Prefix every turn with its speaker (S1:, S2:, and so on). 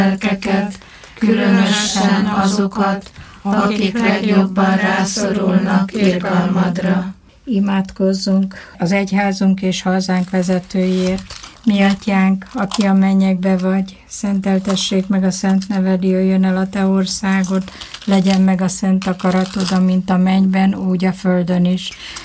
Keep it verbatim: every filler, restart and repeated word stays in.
S1: lelkeket, különösen azokat, akik legjobban rászorulnak irgalmadra.
S2: Imádkozzunk az egyházunk és hazánk vezetőiért. Mi atyánk, aki a mennyekbe vagy, szenteltessék meg a szent neved, jöjjön el a te országod, legyen meg a szent akaratod, amint a mennyben, úgy a földön is.